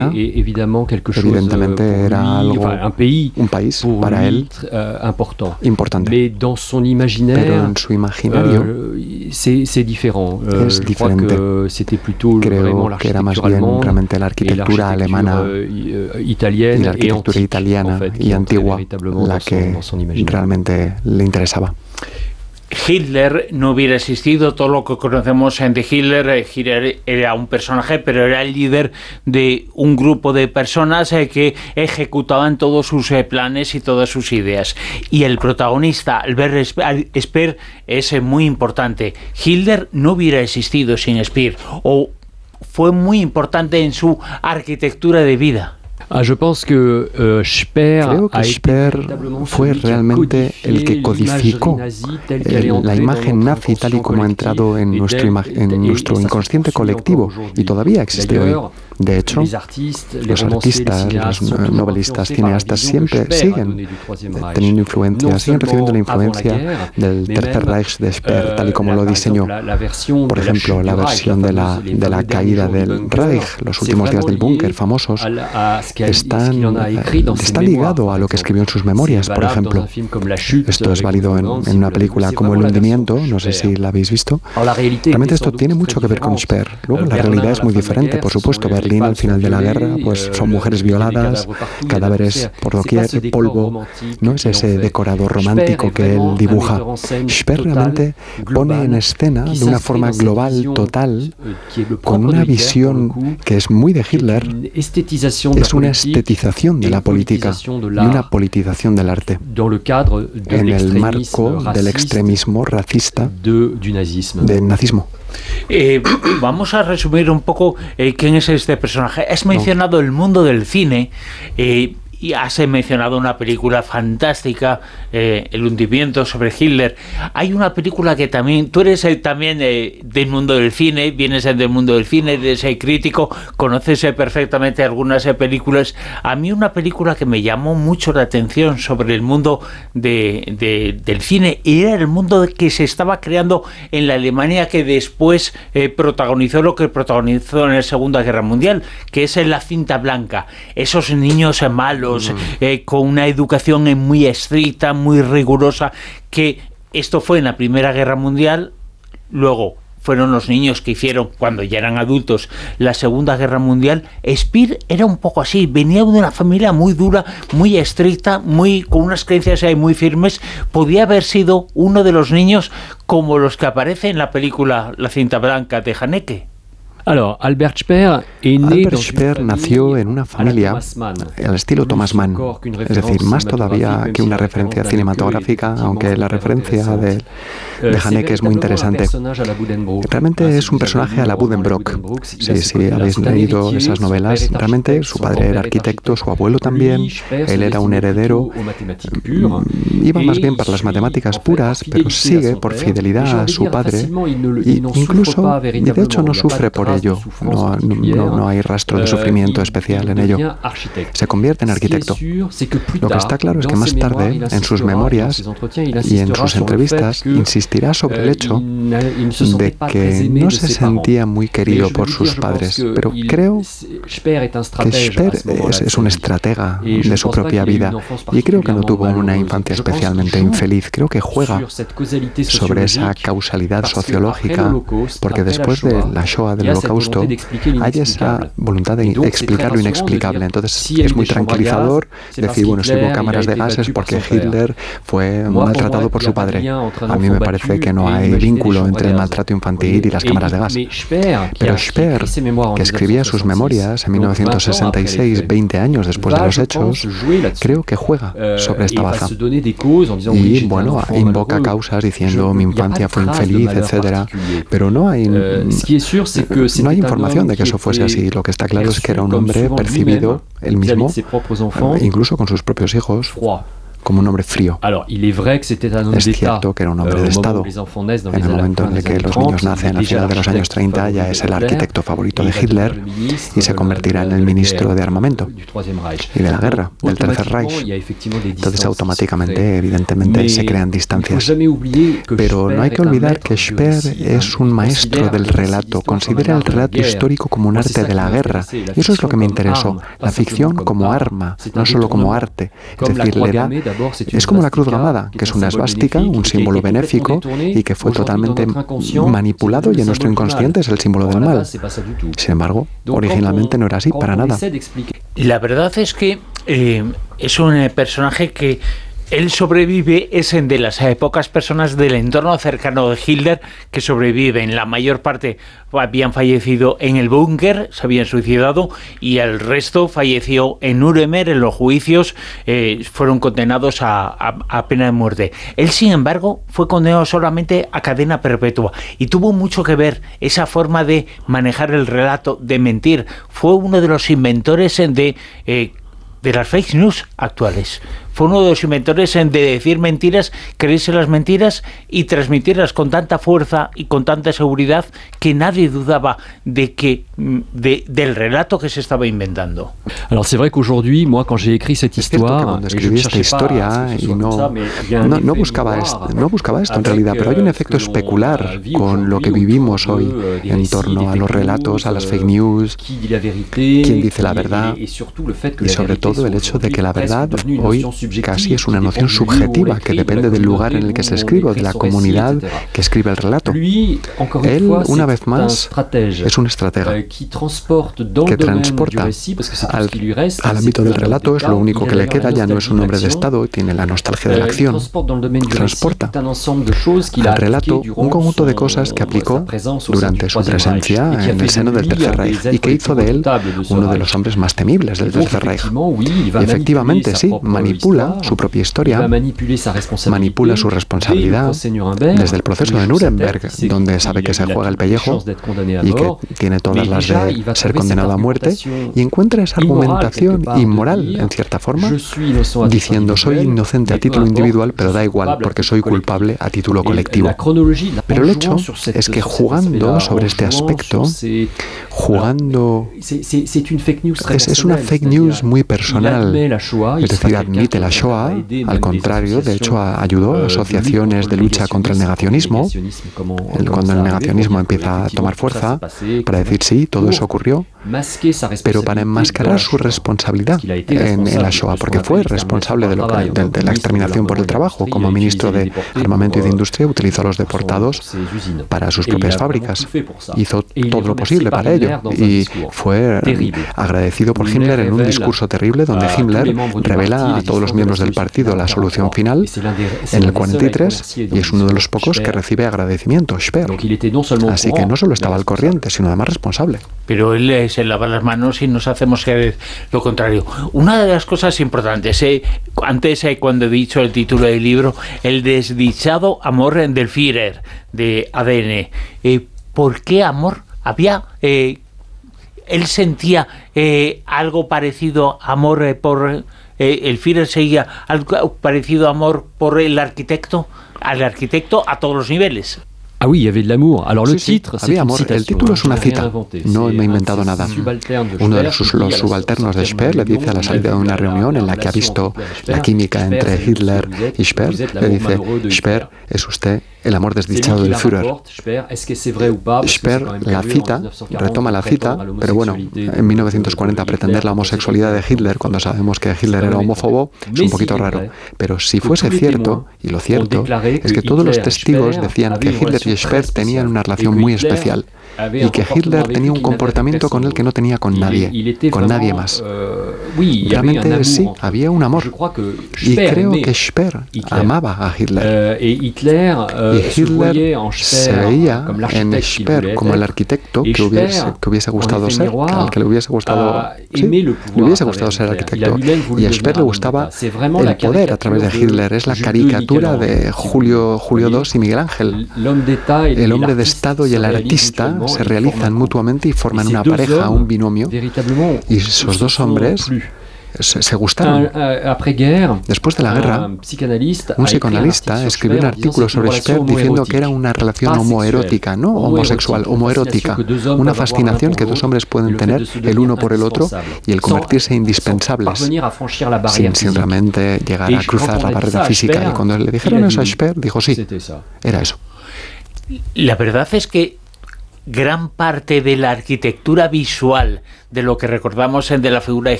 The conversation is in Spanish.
evidentemente era algo, un país para él importante. Pero en su imaginario es diferente. Creo que era más bien realmente la arquitectura alemana y la arquitectura italiana y antigua la que realmente le interesaba. Hitler no hubiera existido, todo lo que conocemos de Hitler, Hitler era un personaje, pero era el líder de un grupo de personas que ejecutaban todos sus planes y todas sus ideas. Y el protagonista, Albert Speer, es muy importante. Hitler no hubiera existido sin Speer, o fue muy importante en su arquitectura de vida. Creo que Speer fue realmente el que codificó la imagen nazi tal y como ha entrado en nuestro inconsciente colectivo y todavía existe hoy. De hecho, los artistas, los novelistas, cineastas siempre siguen teniendo influencia, siguen recibiendo la influencia del Tercer Reich de Speer, tal y como lo diseñó. Por ejemplo, la versión de la caída del Reich, los últimos días del búnker, famosos, está ligado a lo que escribió en sus memorias, por ejemplo. Esto es válido en una película como El hundimiento, no sé si la habéis visto. Realmente esto tiene mucho que ver con Speer. Luego la realidad es muy diferente, por supuesto. Berlín al final de la guerra, pues son mujeres violadas, cadáveres por doquier, polvo. No es ese decorado romántico que él dibuja. Speer realmente pone en escena de una forma global, total, con una visión que es muy de Hitler. Es una estetización de la política y una politización del arte en el marco del extremismo racista del nazismo. Vamos a resumir un poco quién es este personaje. Has mencionado el mundo del cine y has mencionado una película fantástica, El hundimiento, sobre Hitler. Hay una película que también, tú eres también del mundo del cine, vienes del mundo del cine, eres crítico, conoces perfectamente algunas películas. A mí una película que me llamó mucho la atención sobre el mundo del cine era el mundo que se estaba creando en la Alemania que después protagonizó lo que protagonizó en la Segunda Guerra Mundial, que es La Cinta Blanca. Esos niños malos, con una educación muy estricta, muy rigurosa, que esto fue en la Primera Guerra Mundial. Luego fueron los niños que hicieron, cuando ya eran adultos, la Segunda Guerra Mundial. Speer era un poco así, venía de una familia muy dura, muy estricta, con unas creencias muy firmes. Podía haber sido uno de los niños como los que aparece en la película La Cinta Blanca de Haneke. Albert Speer nació en una familia al estilo Thomas Mann, es decir, más todavía que una referencia cinematográfica, aunque la referencia de Haneke es muy interesante. Realmente es un personaje a la Buddenbrook. Si habéis leído esas novelas, realmente su padre era arquitecto, su abuelo también, él era un heredero, iba más bien para las matemáticas puras, pero sigue por fidelidad a su padre y incluso, y de hecho no sufre por ello, no hay rastro de sufrimiento especial en ello. Se convierte en arquitecto. Lo que está claro es que más tarde, en sus memorias y en sus entrevistas, insistirá sobre el hecho de que no se sentía muy querido por sus padres, pero creo que Speer es un estratega de su propia vida y creo que no tuvo una infancia especialmente infeliz. Creo que juega sobre esa causalidad sociológica, porque después de la Shoah, del Holocausto, hay esa voluntad de explicar lo inexplicable. Entonces es muy tranquilizador decir, bueno, si hubo cámaras de gases porque Hitler fue maltratado por su padre. A mí me parece que no hay vínculo entre el maltrato infantil y las cámaras de gas. Pero Speer, que escribía sus memorias en 1966, 20 años después de los hechos, creo que juega sobre esta baza. Y bueno, invoca causas diciendo mi infancia fue infeliz, etcétera. Pero no hay información de que eso fuese así. Lo que está claro es que era un hombre percibido él mismo, incluso con sus propios hijos, como un hombre frío. Es cierto que era un hombre de Estado. En el momento en el que los niños nacen al final de los años 30 ya es el arquitecto favorito de Hitler y se convertirá en el ministro de armamento y de la guerra, del Tercer Reich. Entonces automáticamente, evidentemente, se crean distancias. Pero no hay que olvidar que Speer es un maestro del relato, considera el relato histórico como un arte de la guerra. Y eso es lo que me interesó, la ficción como arma, no solo como arte. Es decir, es como la cruz gamada, que es una esvástica, un símbolo benéfico y que fue totalmente manipulado y en nuestro inconsciente es el símbolo del mal. Sin embargo, originalmente no era así para nada. La verdad es que es un personaje que él sobrevive, es de las pocas personas del entorno cercano de Hitler que sobreviven. La mayor parte habían fallecido en el búnker, se habían suicidado, y el resto falleció en Nuremberg, en los juicios, fueron condenados a pena de muerte. Él, sin embargo, fue condenado solamente a cadena perpetua y tuvo mucho que ver esa forma de manejar el relato, de mentir. Fue uno de los inventores de las fake news actuales. Fue uno de los inventores de decir mentiras, creerse las mentiras y transmitirlas con tanta fuerza y con tanta seguridad que nadie dudaba de que del relato que se estaba inventando. Alors c'est vrai qu'aujourd'hui, moi, quand j'ai écrit cette histoire, cuando escribí esta historia y no buscaba esto en realidad, pero hay un efecto especular con lo que vivimos hoy en torno a los relatos, a las fake news, quién dice la verdad y sobre todo el hecho de que la verdad hoy casi es una noción subjetiva que depende del lugar en el que se escribe, de la comunidad que escribe el relato. Él, una vez más, es un estratega que transporta al ámbito del relato, es lo único que le queda, ya no es un hombre de Estado, tiene la nostalgia de la acción. Transporta al relato un conjunto de cosas que aplicó durante su presencia en el seno del Tercer Reich y que hizo de él uno de los hombres más temibles del Tercer Reich. Y efectivamente, sí, manipula su propia historia, manipula su responsabilidad desde el proceso de Nuremberg, donde sabe que se juega el pellejo y que tiene todas las de ser condenado a muerte, y encuentra esa argumentación inmoral, en cierta forma, diciendo soy inocente a título individual, pero da igual, porque soy culpable a título colectivo. Pero el hecho es que jugando sobre este aspecto, es una fake news muy personal, es decir, admite la Shoah, al contrario, de hecho ayudó a asociaciones de lucha contra el negacionismo, cuando el negacionismo empieza a tomar fuerza, para decir sí, todo eso ocurrió, pero para enmascarar su responsabilidad en la Shoah, porque fue responsable de la exterminación por el trabajo. Como ministro de Armamento y de Industria utilizó a los deportados para sus propias fábricas, hizo todo lo posible para ello y fue agradecido por Himmler en un discurso terrible donde Himmler revela a todos los miembros del partido la solución final en el 43 y es uno de los pocos que recibe agradecimiento, Speer. Así que no solo estaba al corriente, sino además responsable. Pero él se lava las manos y nos hacemos creer lo contrario. Una de las cosas importantes, antes cuando he dicho el título del libro, el desdichado amor del Führer, de ADN. ¿Por qué amor? Había... él sentía algo parecido a amor por... el Führer seguía algo parecido a amor por el arquitecto, a todos los niveles. Ah oui, il y avait de l'amour. Alors le titre, c'est había amor. El título es una cita. No me he inventado nada. Uno de los subalternos de Speer le dice a la salida de una reunión en la que ha visto la química entre Hitler y Speer, le dice, Speer, ¿es usted el amor desdichado del Führer? Speer la cita, retoma la cita, pero bueno, en 1940 pretender la homosexualidad de Hitler cuando sabemos que Hitler era homófobo es un poquito raro. Pero si fuese cierto, y lo cierto, es que todos los testigos decían que Hitler y Speer tenían una relación muy especial y que Hitler tenía un comportamiento con él que no tenía con nadie más. Realmente sí, había un amor. Y creo que Speer amaba a Hitler. Y Hitler se veía en Speer como el arquitecto que hubiese gustado ser, al que le hubiese gustado, le hubiese gustado ser arquitecto. Y a Speer le gustaba el poder a través de Hitler. Es la caricatura de Julio II y Miguel Ángel. El hombre de Estado y el artista se realizan mutuamente y forman una pareja, un binomio. Y esos dos hombres se gustaron. Después de la guerra, un psicoanalista escribió un artículo sobre Speer diciendo que era una relación homoerótica, no homosexual, homoerótica, una fascinación que dos hombres pueden tener el uno por el otro y el convertirse indispensables sin realmente llegar a cruzar la barrera física. Y cuando le dijeron eso a Speer, dijo sí, era eso. La verdad es que gran parte de la arquitectura visual de lo que recordamos de la figura de